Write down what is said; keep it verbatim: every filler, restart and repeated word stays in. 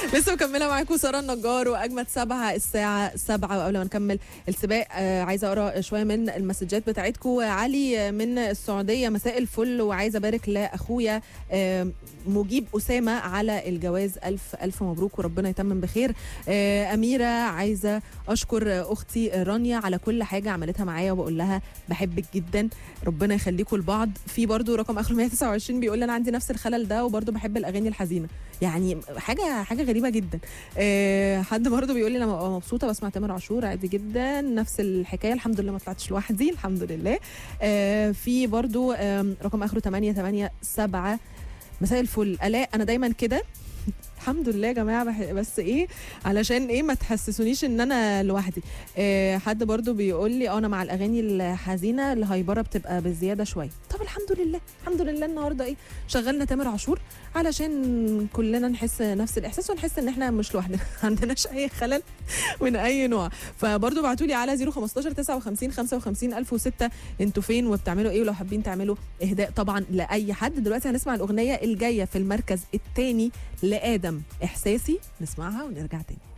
لسه مكمله معاكم ساره النجار واجمد سبعه الساعه سبعة. وقبل ما نكمل السباق آه عايزه اقرا شويه من المسجات بتاعتكم. علي من السعوديه، مساء الفل، وعايزه ابارك لاخويا آه مجيب اسامه على الجواز، الف الف مبروك وربنا يتمم بخير. آه اميره، عايزه اشكر اختي رانيا على كل حاجه عملتها معايا وبقول لها بحبك جدا، ربنا يخليكم لبعض. في برضو رقم اخر مية وتسعة وعشرين بيقول لي انا عندي نفس الخلل ده وبرضو بحب الاغاني الحزينه، يعني حاجه حاجه غريبه جدا. أه حد برضو بيقول لي انا ببقى مبسوطه بسمع تامر عاشور عادي جدا، نفس الحكايه، الحمد لله ما طلعتش لوحدي الحمد لله. أه في برضو أه رقم اخره ثمانية ثمانية سبعة، مساء الفل الاء، انا دايما كده الحمد لله يا جماعه، بس ايه علشان ايه ما تحسسونيش ان انا لوحدي. إيه حد برضو بيقول لي انا مع الاغاني الحزينه الهايبره بتبقى بزياده شويه. طب الحمد لله الحمد لله النهارده ايه شغلنا تامر عاشور علشان كلنا نحس نفس الاحساس ونحس ان احنا مش لوحدنا ما عندناش اي خلل من اي نوع. فبرضو ابعتوا لي على صفر خمستاشر تسعة وخمسين خمسة وخمسين ألف وستة انتوا فين وبتعملوا ايه، ولو حابين تعملوا اهداء طبعا لاي حد. دلوقتي هنسمع الاغنيه الجايه في المركز الثاني لآدم، إحساسي، نسمعها ونرجع تاني.